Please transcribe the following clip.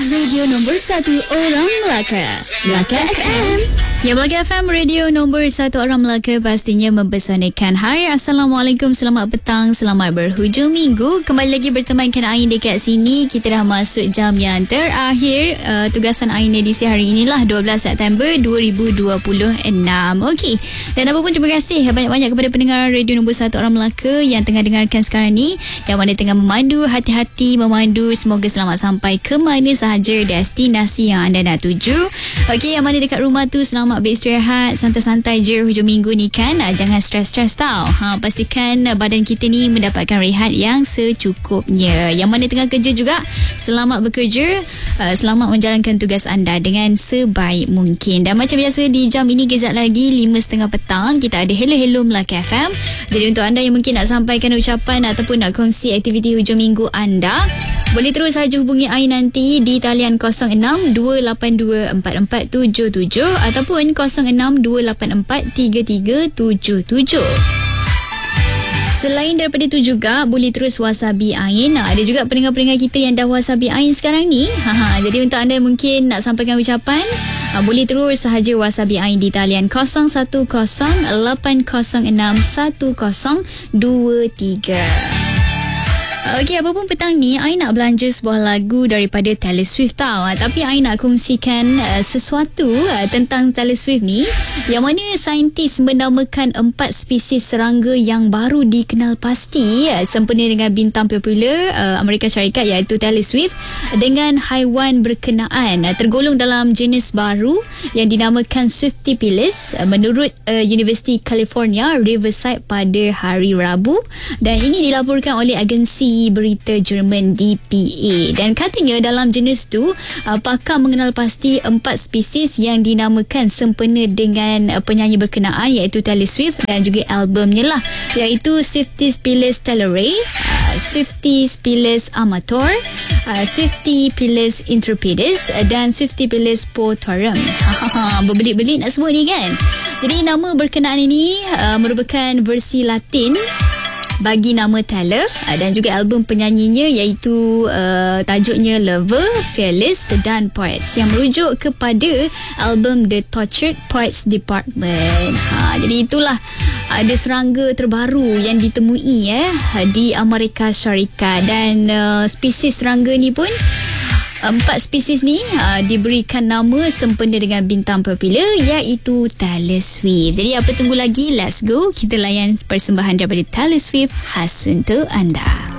Radio nombor 1 orang Melaka. Melaka FM. Ya, Melaka FM, radio nombor 1 orang Melaka, pastinya mempesonakan. Hai, Assalamualaikum, selamat petang, selamat berhujung minggu. Kembali lagi bertemankan Ain dekat sini. Kita dah masuk jam yang terakhir tugasan Ain edisi hari inilah 12 September 2026. Okey, dan apapun terima kasih banyak-banyak kepada pendengar radio nombor 1 orang Melaka yang tengah dengarkan sekarang ni, yang mana tengah memandu, hati-hati memandu, semoga selamat sampai ke mana sahaja destinasi yang anda nak tuju. Okey, yang mana dekat rumah tu selamat beristirahat, santai-santai je hujung minggu ni kan. Jangan stres-stres tau. Pastikan badan kita ni mendapatkan rehat yang secukupnya. Yang mana tengah kerja juga, selamat bekerja, selamat menjalankan tugas anda dengan sebaik mungkin. Dan macam biasa di jam ini kejap lagi 5.30 petang kita ada Hello Melaka FM. Jadi untuk anda yang mungkin nak sampaikan ucapan ataupun nak kongsi aktiviti hujung minggu anda, boleh terus saja hubungi Ain nanti di talian 06-282-4477 ataupun 06-284-3377. Selain daripada itu juga boleh terus wasabi Ain. Ada juga pendengar-pendengar kita yang dah wasabi Ain sekarang ni. Jadi untuk anda yang mungkin nak sampaikan ucapan, boleh terus sahaja wasabi Ain di talian 0108061023. Okey, apapun petang ni Ain nak belanja sebuah lagu daripada Taylor Swift tau. Tapi Ain nak kongsikan sesuatu tentang Taylor Swift ni, yang mana saintis menamakan 4 spesies serangga yang baru dikenal pasti sempena dengan bintang popular Amerika Syarikat iaitu Taylor Swift dengan haiwan berkenaan. Tergolong dalam jenis baru yang dinamakan Swiftypilus menurut Universiti California Riverside pada hari Rabu, dan ini dilaporkan oleh agensi berita Jerman DPA. Dan katanya dalam jenis tu pakar mengenal pasti 4 spesies yang dinamakan sempena dengan penyanyi berkenaan iaitu Taylor Swift dan juga albumnya lah, iaitu Swiftypilus taylorai, Swiftypilus amator, Swiftypilus intrepidus dan Swiftypilus portorum. Berbelit-belit nak sebut ni kan. Jadi nama berkenaan ini merupakan versi Latin bagi nama Taylor, dan juga album penyanyinya iaitu tajuknya Lover, Fearless dan Poets, yang merujuk kepada album The Tortured Poets Department. Jadi itulah ada serangga terbaru yang ditemui di Amerika Syarikat, dan spesies serangga ni pun 4 spesies ni diberikan nama sempena dengan bintang popular iaitu Taylor Swift. Jadi apa tunggu lagi? Let's go, kita layan persembahan daripada Taylor Swift khas untuk anda.